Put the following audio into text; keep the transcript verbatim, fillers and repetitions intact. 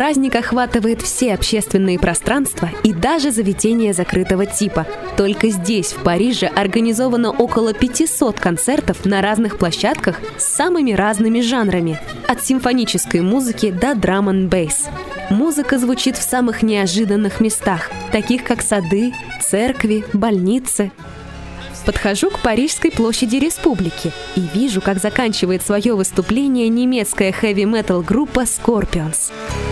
Праздник охватывает все общественные пространства и даже заведения закрытого типа. Только здесь, в Париже, организовано около пятисот концертов на разных площадках с самыми разными жанрами. От симфонической музыки до драм-н-бейс. Музыка звучит в самых неожиданных местах, таких как сады, церкви, больницы. Подхожу к Парижской площади Республики и вижу, как заканчивает свое выступление немецкая хэви-метал группа Scorpions.